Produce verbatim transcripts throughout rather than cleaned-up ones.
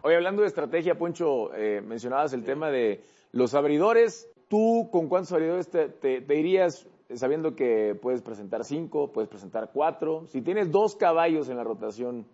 Oye, hablando de estrategia, Poncho, eh, mencionabas el tema de los abridores. ¿Tú con cuántos abridores te, te, te irías sabiendo que puedes presentar cinco, puedes presentar cuatro? Si tienes dos caballos en la rotación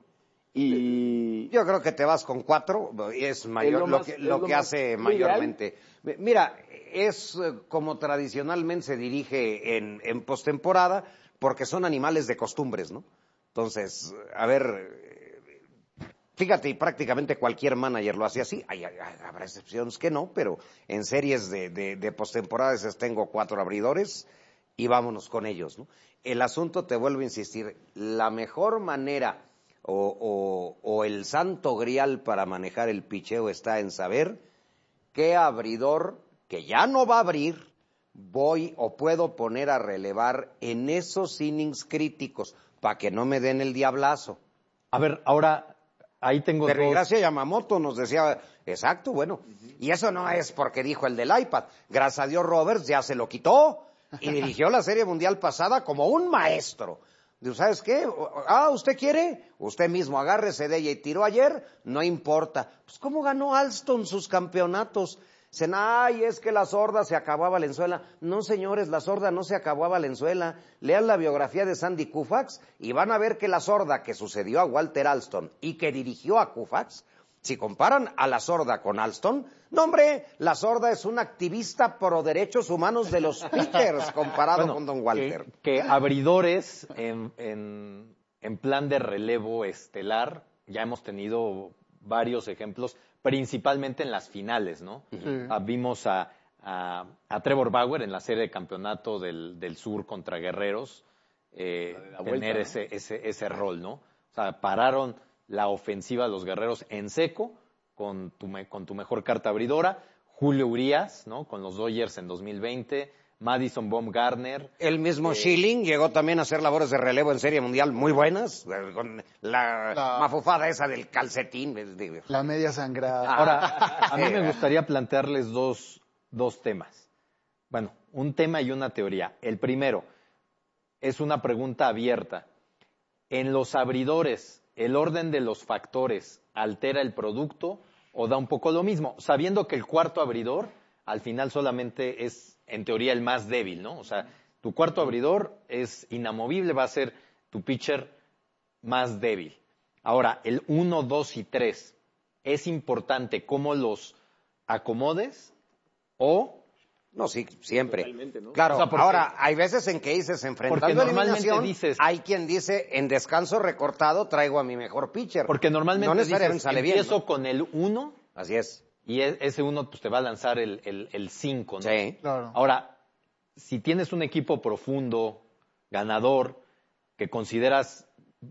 y... Yo creo que te vas con cuatro, es mayor, es lo, lo más, que, lo lo que más, hace ¿lo mayormente. Ideal? Mira, es como tradicionalmente se dirige en, en postemporada, porque son animales de costumbres, ¿no? Entonces, a ver, fíjate, y prácticamente cualquier manager lo hace así. Hay, hay, habrá excepciones que no, pero en series de, de, de postemporada tengo cuatro abridores y vámonos con ellos, ¿no? El asunto, te vuelvo a insistir, la mejor manera o, o, o el santo grial para manejar el picheo está en saber qué abridor, que ya no va a abrir, voy o puedo poner a relevar en esos innings críticos para que no me den el diablazo. A ver, ahora ahí tengo Pero dos... gracias Yamamoto nos decía, exacto, bueno, uh-huh. Y eso no es porque dijo el del iPad, gracias a Dios Roberts ya se lo quitó y dirigió la Serie Mundial pasada como un maestro. ¿Sabes qué? Ah, ¿usted quiere? Usted mismo agárrese de ella y tiró ayer, no importa. Pues ¿cómo ganó Alston sus campeonatos? Dicen, ay, es que la sorda se acabó a Valenzuela. No, señores, la sorda no se acabó a Valenzuela. Lean la biografía de Sandy Koufax y van a ver que la sorda que sucedió a Walter Alston y que dirigió a Koufax, si comparan a la sorda con Alston, no, hombre, la sorda es una activista pro derechos humanos de los pitchers comparado bueno, con don Walter. Que, que abridores en, en, en plan de relevo estelar, ya hemos tenido varios ejemplos, principalmente en las finales, ¿no? Uh-huh. Ah, vimos a, a, a Trevor Bauer en la serie de campeonato del, del sur contra Guerreros, eh, tener vuelta, ¿no? ese, ese, ese rol, ¿no? O sea, pararon la ofensiva de los Guerreros en seco con tu, con tu mejor carta abridora. Julio Urías, ¿no? Con los Dodgers en dos mil veinte. Madison Bumgarner. El mismo eh, Schilling llegó también a hacer labores de relevo en Serie Mundial muy buenas, con la, la mafufada esa del calcetín. La media sangrada. Ahora, a mí me gustaría plantearles dos, dos temas. Bueno, un tema y una teoría. El primero es una pregunta abierta. En los abridores, ¿el orden de los factores altera el producto o da un poco lo mismo? Sabiendo que el cuarto abridor al final solamente es, en teoría, el más débil, ¿no? O sea, tu cuarto abridor es inamovible, va a ser tu pitcher más débil. Ahora, el uno, dos y tres, ¿es importante cómo los acomodes o...? No, sí, siempre. ¿No? Claro, o sea, porque, ahora, hay veces en que dices, enfrentando eliminación, dices, hay quien dice, en descanso recortado traigo a mi mejor pitcher. Porque normalmente no necesariamente dices, sale empiezo bien, ¿no? con el uno. Así es. Y ese uno pues, te va a lanzar el, el, el cinco, ¿no? Sí. Claro. Ahora, si tienes un equipo profundo, ganador, que consideras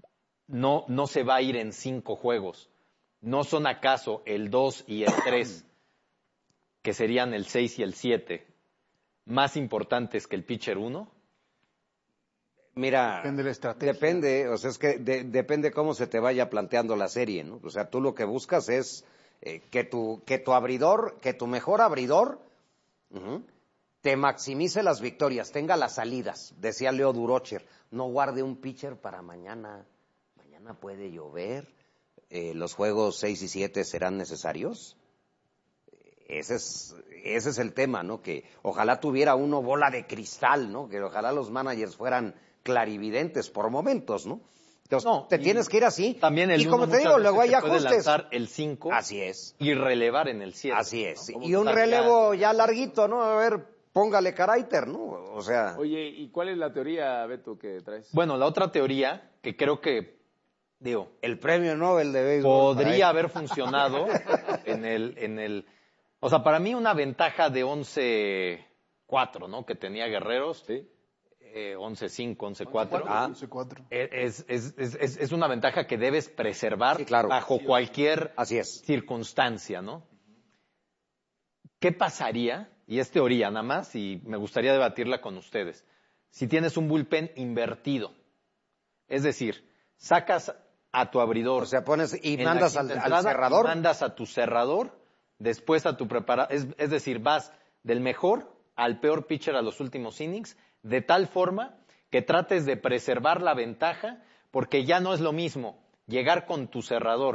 no, no se va a ir en cinco juegos, ¿no son acaso el dos y el tres, que serían el seis y el siete, más importantes que el pitcher uno? Mira, depende de la estrategia. Depende, o sea, es que de, depende cómo se te vaya planteando la serie, ¿no? O sea, tú lo que buscas es eh, que tu que tu abridor, que tu mejor abridor uh-huh, te maximice las victorias, tenga las salidas. Decía Leo Durocher, no guarde un pitcher para mañana. Mañana puede llover. Eh, los juegos seis y siete serán necesarios. Ese es, ese es el tema, ¿no? Que ojalá tuviera uno bola de cristal, ¿no? Que ojalá los managers fueran clarividentes por momentos, ¿no? Entonces, no, te tienes que ir así. También el y como te digo, luego hay ajustes. Puede lanzar el cinco. Así es. Y relevar en el siete. Así es. ¿no? Y un relevo ya larguito, ¿no? A ver, póngale carácter, ¿no? O sea. Oye, ¿y cuál es la teoría, Beto, que traes? Bueno, la otra teoría, que creo que, digo... El premio Nobel de béisbol. Podría haber funcionado en el... en el O sea, para mí una ventaja de once cuatro, ¿no? Que tenía Guerreros, ¿sí? eh, once cinco, once cuatro. Ah, once cuatro. Es, es, es, es, es una ventaja que debes preservar sí, claro. bajo sí, cualquier así es. circunstancia, ¿no? ¿Qué pasaría? Y es teoría nada más, y me gustaría debatirla con ustedes. Si tienes un bullpen invertido, es decir, sacas a tu abridor. O sea, pones y mandas al, al cerrador. Mandas a tu cerrador. Después a tu preparador, es, es decir, vas del mejor al peor pitcher a los últimos innings, de tal forma que trates de preservar la ventaja, porque ya no es lo mismo llegar con tu cerrador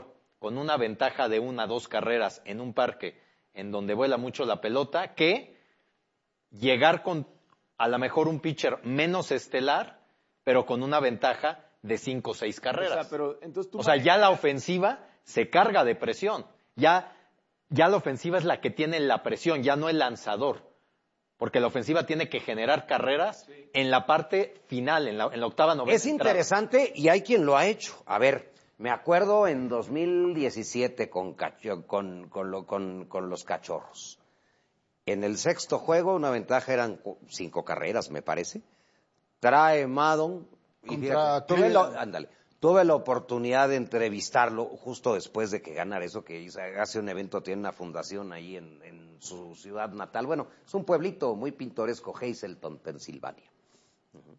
con una ventaja de una, dos carreras en un parque en donde vuela mucho la pelota, que llegar con a lo mejor un pitcher menos estelar, pero con una ventaja de cinco o seis carreras. O sea, pero, entonces tú o sea, ya la ofensiva se carga de presión. Ya, ya la ofensiva es la que tiene la presión, ya no el lanzador. Porque la ofensiva tiene que generar carreras sí. en la parte final, en la, en la octava, novena. Es interesante y hay quien lo ha hecho. A ver, me acuerdo en dos mil diecisiete con, con, con, lo, con, con los Cachorros. En el sexto juego, una ventaja eran cinco carreras, me parece. Trae Maddon. Y fíjate, tuve, lo, ándale, tuve la oportunidad de entrevistarlo justo después de que ganara eso, que hace un evento, tiene una fundación ahí en, en su ciudad natal. Bueno, es un pueblito muy pintoresco, Hazleton, Pensilvania. Uh-huh.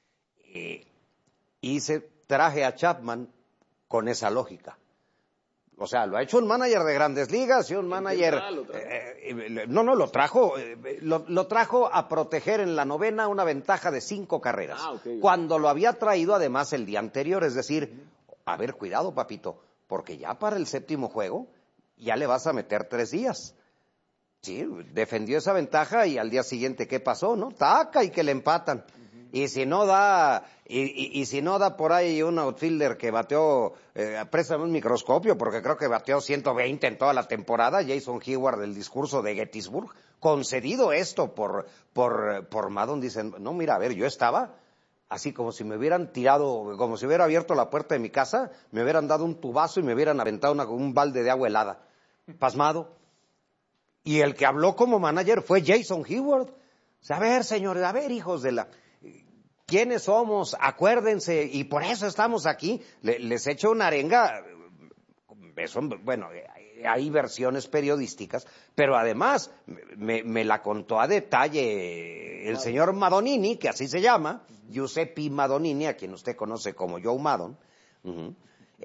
Eh, y se traje a Chapman con esa lógica. O sea, lo ha hecho un manager de Grandes Ligas y un manager... Eh, eh, no, no, lo trajo, eh, lo, lo trajo a proteger en la novena una ventaja de cinco carreras. Ah, okay, cuando lo había traído además el día anterior, es decir, a ver, cuidado, papito, porque ya para el séptimo juego ya le vas a meter tres días. Sí, defendió esa ventaja y al día siguiente, ¿qué pasó, no? Taca y que le empatan. Uh-huh. Y si no da... Y, y, y si no da por ahí un outfielder que bateó, eh, préstame un microscopio, porque creo que bateó ciento veinte en toda la temporada, Jason Hayward del discurso de Gettysburg, concedido esto por, por, por Maddon, dicen, no, mira, a ver, yo estaba así como si me hubieran tirado, como si hubiera abierto la puerta de mi casa, me hubieran dado un tubazo y me hubieran aventado una, un balde de agua helada, pasmado. Y el que habló como manager fue Jason Hayward. O sea, a ver, señores, a ver, hijos de la... ¿Quiénes somos? Acuérdense, y por eso estamos aquí. Le, les echo una arenga, eso, bueno, hay versiones periodísticas, pero además me, me la contó a detalle el señor Madonini, que así se llama, Giuseppe Madonini, a quien usted conoce como Joe Maddon. Uh-huh.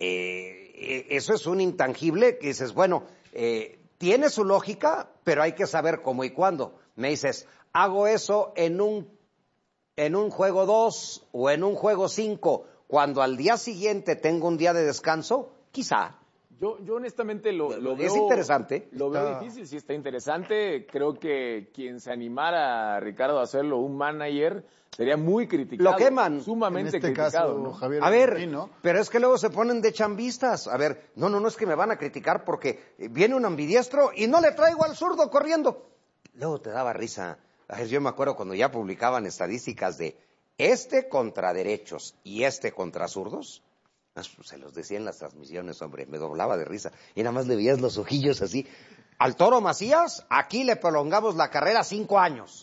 eh, eso es un intangible que dices, bueno, eh, tiene su lógica, pero hay que saber cómo y cuándo. Me dices, hago eso en un en un juego dos o en un juego cinco, cuando al día siguiente tengo un día de descanso, quizá. Yo, yo honestamente lo, lo veo... Es interesante. Lo está... veo difícil, sí está interesante. Creo que quien se animara, Ricardo, a hacerlo un manager, sería muy criticado. Lo queman. Sumamente en este criticado, caso, ¿no? Javier, a ver, sí, ¿no? Pero es que luego se ponen de chambistas. A ver, no, no, no es que me van a criticar porque viene un ambidiestro y no le traigo al zurdo corriendo. Luego te daba risa. Yo me acuerdo cuando ya publicaban estadísticas de este contra derechos y este contra zurdos, se los decía en las transmisiones, hombre, me doblaba de risa. Y nada más le veías los ojillos así. Al Toro Macías, aquí le prolongamos la carrera cinco años.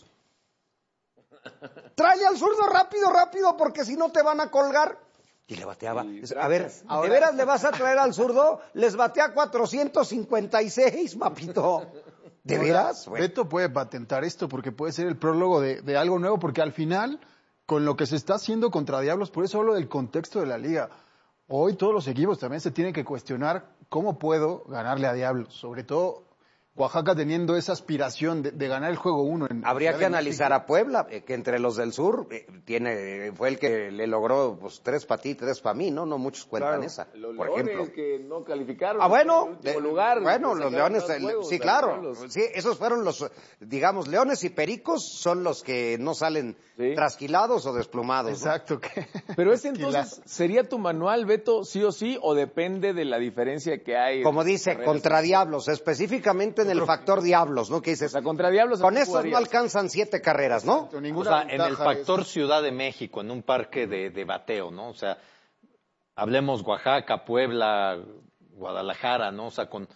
Tráele al zurdo rápido, rápido, porque si no te van a colgar. Y le bateaba. A ver, ¿de veras le vas a traer al zurdo? Les batea cuatrocientos cincuenta y seis, mapito. ¿De veras? Bueno. Beto puede patentar esto porque puede ser el prólogo de, de algo nuevo, porque al final, con lo que se está haciendo contra Diablos, por eso hablo del contexto de la liga. Hoy todos los equipos también se tienen que cuestionar cómo puedo ganarle a Diablos, sobre todo Oaxaca teniendo esa aspiración de, de ganar el juego uno. En Habría que analizar a Puebla, eh, que entre los del sur eh, tiene fue el que le logró pues tres para ti, tres para mí, ¿no? No muchos cuentan claro, esa, los por leones ejemplo. que no calificaron. Ah, bueno, en lugar, bueno, los leones, juegos, sí, claro, los... sí, esos fueron los, digamos, leones y pericos son los que no salen ¿sí? trasquilados o desplumados. Exacto. ¿no? Que... Pero ese entonces, ¿sería tu manual, Beto, sí o sí, o depende de la diferencia que hay? Como dice, contra Diablos, específicamente en el factor Diablos. ¿No? ¿Qué dices? O sea, contra Diablos. Con estos no alcanzan siete carreras, ¿no? O sea, en el factor es... Ciudad de México, en un parque de, de bateo, ¿no? O sea, hablemos Oaxaca, Puebla, Guadalajara, ¿no? O sea, con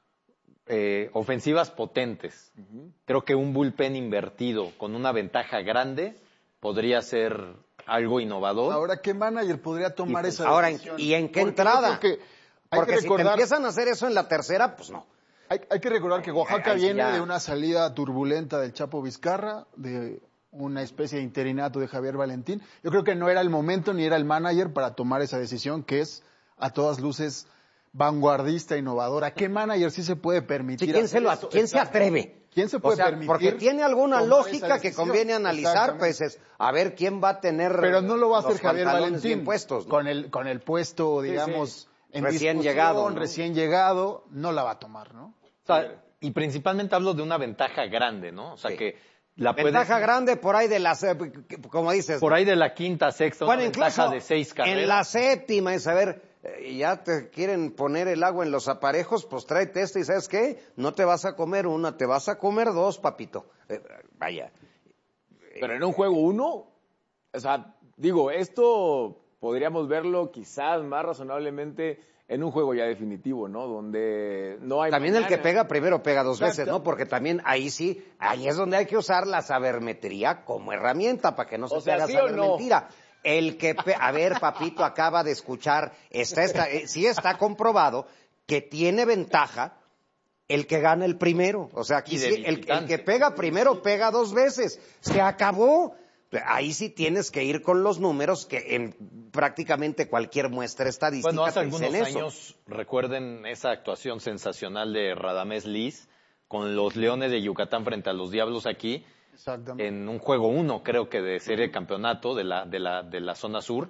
eh, ofensivas potentes. Uh-huh. Creo que un bullpen invertido con una ventaja grande podría ser algo innovador. Ahora, ¿qué manager podría tomar y, esa ahora, decisión? Ahora, ¿y en qué Porque entrada? Que Porque que si te empiezan a hacer eso en la tercera, pues no. Hay, hay que recordar que Oaxaca Ay, viene ya. de una salida turbulenta del Chapo Vizcarra, de una especie de interinato de Javier Valentín. Yo creo que no era el momento ni era el manager para tomar esa decisión, que es a todas luces vanguardista, innovadora. ¿Qué manager sí se puede permitir? Sí, ¿quién se, lo, ¿quién se atreve? ¿Quién se puede o sea, permitir? Porque tiene alguna lógica que conviene analizar, pues es, a ver quién va a tener. Pero no lo va a hacer Javier Valentín puestos, ¿no? con el con el puesto, digamos. Sí, sí. en Recién discusión, llegado, ¿no? recién llegado, no la va a tomar, ¿no? O sea, y principalmente hablo de una ventaja grande, ¿no? O sea, Sí. que la Ventaja puedes, grande por ahí de las, eh, como dices. por ahí de la quinta, sexta, Bueno, una ventaja incluso de seis carreras. en la séptima, es a ver, eh, ya te quieren poner el agua en los aparejos, pues tráete este y ¿sabes qué? No te vas a comer una, te vas a comer dos, papito. Eh, vaya. Pero en un juego uno, o sea, digo, esto podríamos verlo quizás más razonablemente en un juego ya definitivo, ¿no? Donde no hay También el mañana. que pega primero pega dos Exacto. veces, ¿no? Porque también ahí sí, ahí es donde hay que usar la sabermetría como herramienta para que no se O te sea, haga ¿sí o saber no? mentira. El que, pe- a ver, papito, acaba de escuchar, está, está, eh, sí está comprobado que tiene ventaja el que gana el primero. O sea, aquí Y de sí, el, el visitante. que pega primero pega dos veces. Se acabó. Ahí sí tienes que ir con los números que en prácticamente cualquier muestra estadística Bueno, hace te dicen algunos eso. años, recuerden esa actuación sensacional de Radamés Liz con los Leones de Yucatán frente a los Diablos aquí, Exactamente. en un juego uno, creo que de serie de campeonato de la, de la, de la zona sur,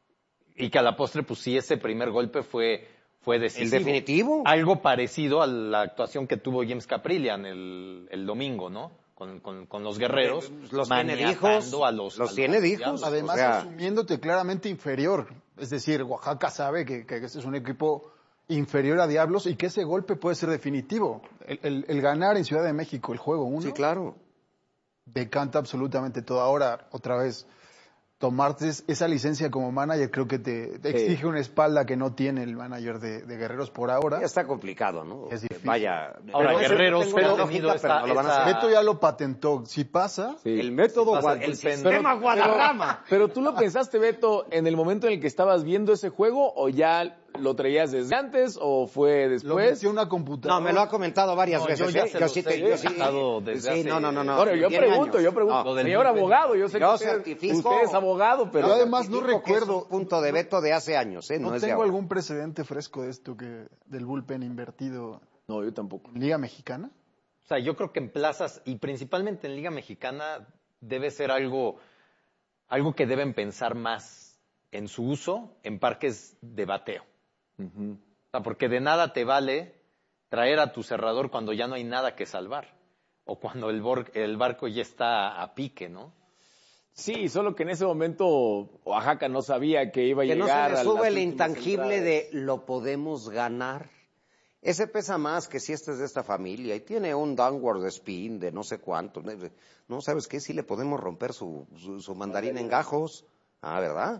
y que a la postre, pues sí, ese primer golpe fue, fue decisivo. El definitivo. Algo parecido a la actuación que tuvo James Caprillian el, el domingo, ¿no? Con, con, con los guerreros, Los tiene de maniatando hijos, a los, los a tiene de Diablos. hijos. Además, o sea- asumiéndote claramente inferior. Es decir, Oaxaca sabe que, que este es un equipo inferior a Diablos y que ese golpe puede ser definitivo. El, el- el ganar en Ciudad de México el juego uno Sí, claro. decanta absolutamente todo. Ahora, otra vez, tomarte esa licencia como manager creo que te, te exige una espalda que no tiene el manager de, de Guerreros por ahora. Ya está complicado, ¿no? Es difícil. Vaya. Ahora, pero eso Guerreros, tengo pero una ha tenido lógica, pero esta- no lo van a esta- hacer. Beto ya lo patentó. Si pasa, Sí. El método, Pasa Gua- el el bullpen. sistema Guadarrama. Pero tú lo pensaste, Beto, en el momento en el que estabas viendo ese juego o ya lo traías desde antes o fue lo después. metió una computadora. No, me lo ha comentado varias No, veces. yo ya ¿eh? se Yo los sí he te, yo sí, comentado desde sí, hace- no, no, no, no. Bueno, yo tiene pregunto, años. yo pregunto. No, Lo del Señor bullpen. abogado, yo sé Yo que usted, certifico. usted es abogado, pero... Yo además no certifico que es recuerdo- un punto de veto de hace años, ¿eh? No, No es de tengo ahora. algún precedente fresco de esto que del bullpen invertido No, yo tampoco. en Liga Mexicana. O sea, yo creo que en plazas y principalmente en Liga Mexicana debe ser algo, algo que deben pensar más en su uso en parques de bateo. Ujú. O sea, porque de nada te vale traer a tu cerrador cuando ya no hay nada que salvar o cuando el, bor- el barco ya está a pique, ¿no? Sí, solo que en ese momento Oaxaca no sabía que iba a Que no se llegar le a sube las el últimas intangible entradas. de lo podemos ganar. Ese pesa más que si este es de esta familia y tiene un downward spin de no sé cuánto. No, ¿sabes qué? Sí le podemos romper su, su, su mandarín en gajos. Ah, ¿verdad?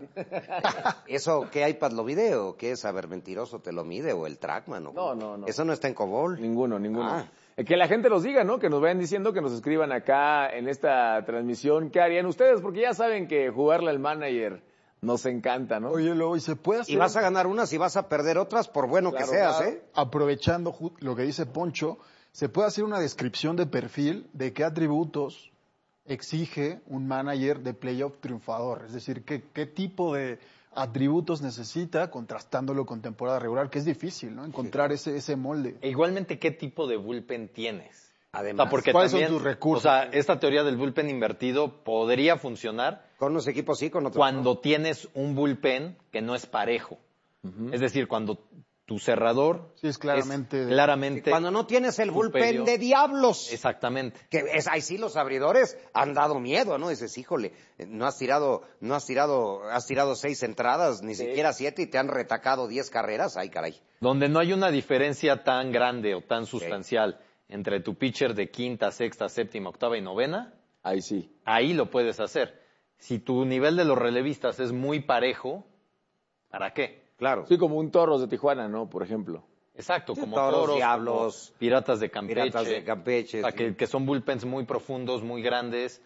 ¿Eso qué iPad lo mide o qué Saber Mentiroso te lo mide o el Trackman? ¿o No, no, no. Eso no está en Cobol. Ninguno, ninguno. Ah. Eh, Que la gente nos diga, ¿no? Que nos vayan diciendo, que nos escriban acá en esta transmisión. ¿Qué harían ustedes? Porque ya saben que jugarle al manager nos encanta, ¿no? Oye, luego, y se puede hacer. Y vas a ganar unas y vas a perder otras por bueno Claro, que seas, claro. ¿eh? Aprovechando ju- lo que dice Poncho, se puede hacer una descripción de perfil de qué atributos exige un manager de playoff triunfador. Es decir, qué, qué tipo de atributos necesita contrastándolo con temporada regular, que es difícil, ¿no? Encontrar ese, ese molde. E igualmente, ¿qué tipo de bullpen tienes? Además, O sea, porque ¿cuáles son también, tus recursos? O sea, esta teoría del bullpen invertido podría funcionar con unos equipos sí, con otros cuando tienes un bullpen que no es parejo. Es decir, cuando tu cerrador Sí, es claramente- es claramente Cuando no tienes el bullpen superior. de diablos. Exactamente. Que es, ahí sí los abridores han dado miedo, ¿no? Dices, híjole, no has tirado, no has tirado, has tirado seis entradas, ni siquiera siete y te han retacado diez carreras, ay caray. Donde no hay una diferencia tan grande o tan sustancial entre tu pitcher de quinta, sexta, séptima, octava y novena, Ahí sí. ahí lo puedes hacer. Si tu nivel de los relevistas es muy parejo, ¿para qué? Claro. Sí, como un Toros de Tijuana, ¿no? Por ejemplo. Exacto, como Toros, Toros, Diablos, como Piratas de Campeche, Piratas de Campeche, o sea, sí. que, que son bullpens muy profundos, muy grandes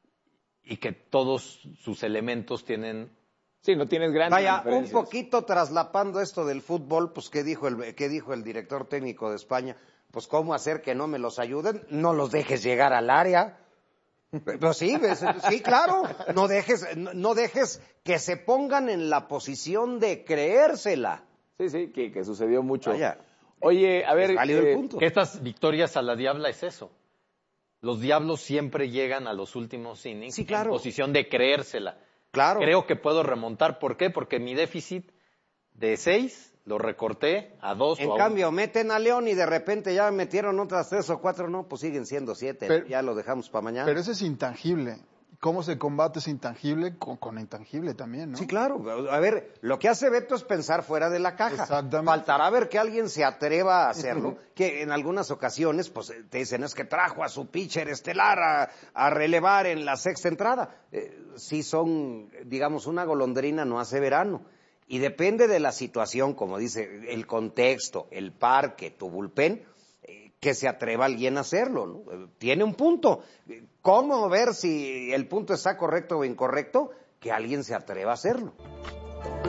y que todos sus elementos tienen. Sí, no tienes grandes Vaya, un diferencias. poquito traslapando esto del fútbol, pues ¿qué dijo el, qué dijo el director técnico de España? Pues cómo hacer que no me los ayuden, no los dejes llegar al área. Pero sí, ves, sí, claro, no dejes, no, no dejes que se pongan en la posición de creérsela. Sí, sí, que, que sucedió mucho. Vaya. Oye, a ver... Es válido eh, el punto. Que estas victorias a la Diabla es eso. Los Diablos siempre llegan a los últimos innings Sí, claro. en posición de creérsela. Claro. Creo que puedo remontar. ¿Por qué? Porque mi déficit de seis lo recorté a dos En o a cambio, uno. meten a León y de repente ya metieron otras tres o cuatro, no, pues siguen siendo siete, Pero- ya lo dejamos para mañana. Pero ese es intangible. ¿Cómo se combate ese intangible con, con intangible también, no? Sí, claro. A ver, lo que hace Beto es pensar fuera de la caja. Exactamente. Faltará ver que alguien se atreva a hacerlo, que en algunas ocasiones pues te dicen es que trajo a su pitcher estelar a, a relevar en la sexta entrada. Eh, sí son, digamos, una golondrina no hace verano. Y depende de la situación, como dice, el contexto, el parque, tu bullpen, eh, que se atreva alguien a hacerlo, ¿no? Eh, Tiene un punto. ¿Cómo ver si el punto está correcto o incorrecto? Que alguien se atreva a hacerlo.